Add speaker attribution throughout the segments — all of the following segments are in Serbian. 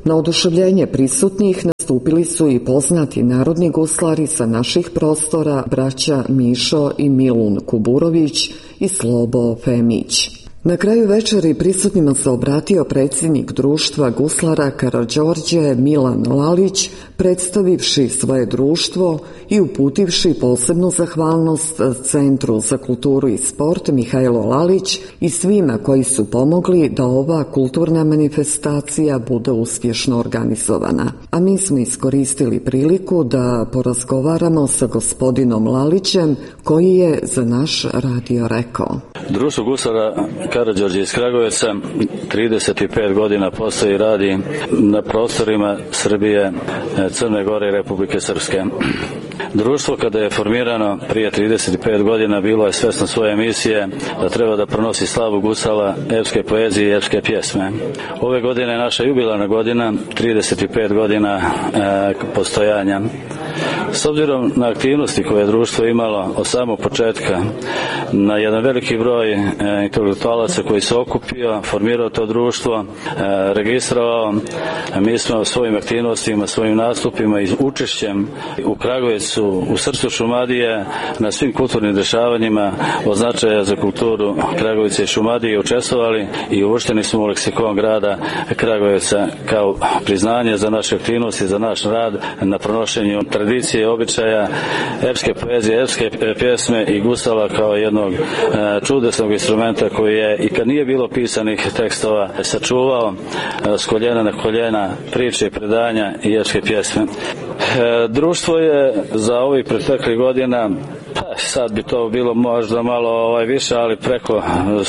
Speaker 1: Na oduševljenje prisutnih nastupili su i poznati narodni guslari sa naših prostora, braća Mišo i Milun Kuburović i Slobo Femić. Na kraju večeri prisutnima se obratio predsjednik društva guslara Karađorđe Milan Lalić, predstavivši svoje društvo i uputivši posebnu zahvalnost Centru za kulturu i sport Mihajlo Lalić i svima koji su pomogli da ova kulturna manifestacija bude uspješno organizovana. A mi smo iskoristili priliku da porazgovaramo sa gospodinom Lalićem, koji je za naš radio rekao.
Speaker 2: Društvo guslara Karađorđe iz Kragujevca 35 godina postoji i radi na prostorima Srbije, Crne Gore i Republike Srpske. Društvo kada je formirano prije 35 godina bilo je svesno svoje misije da treba da pronosi slavu gusala, epske poezije i epske pjesme. Ove godine je naša jubilarna godina, 35 godina postojanja. S obzirom na aktivnosti koje je društvo imalo od samog početka, na jedan veliki broj intelektualaca koji se okupio, formirao to društvo, registrovao, mi smo svojim aktivnostima, svojim nastupima i učešćem u Kragujevcu, u srcu Šumadije, na svim kulturnim dešavanjima od značaja za kulturu Kragujevca i Šumadije učestvovali i uvršteni smo u leksikon grada Kragujevca kao priznanje za naše aktivnosti, za naš rad na pronošenju tradicije, običaja, epske poezije, epske pjesme i gusala kao jednog čudesnog instrumenta koji je, i kad nije bilo pisanih tekstova, sačuvao s koljena na koljena priče i predanja i epske pjesme. Društvo je za ovih preteklih godina, sad bi to bilo možda malo više, ali preko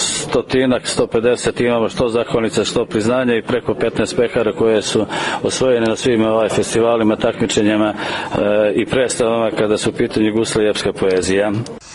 Speaker 2: 150 imamo što zahvalnica, što priznanja i preko 15 pehara koje su osvojene na svim festivalima, takmičenjima i predstavama kada su u pitanju gusla i epska poezija.